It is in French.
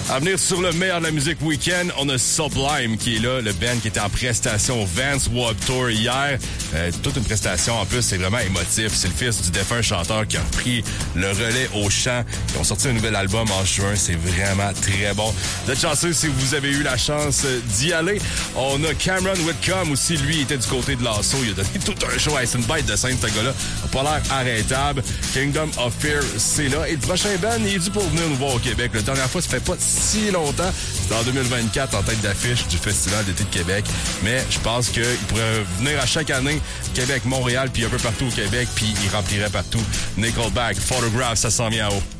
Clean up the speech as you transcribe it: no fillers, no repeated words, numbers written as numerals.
À venir sur le meilleur de la musique week-end, on a Sublime qui est là, le band qui était en prestation Vans Warped Tour hier. Toute une prestation en plus, c'est vraiment émotif. C'est le fils du défunt chanteur qui a pris le relais au chant. Ils ont sorti un nouvel album en juin, c'est vraiment très bon. Vous êtes chanceux si vous avez eu la chance d'y aller. On a Cameron Whitcomb aussi, lui, il était du côté de l'assaut. Il a donné tout un show. C'est une bête de scène, ce gars-là. Il a pas l'air arrêtable. Kingdom of Fear, c'est là. Et le prochain band, il est dû pour venir nous voir au Québec. La dernière fois, ça fait pas si longtemps. C'était en 2024 en tête d'affiche du Festival d'été de Québec. Mais je pense qu'il pourrait venir à chaque année, Québec, Montréal, puis un peu partout au Québec, puis il remplirait partout. Nickelback, Photograph, ça s'en vient en haut.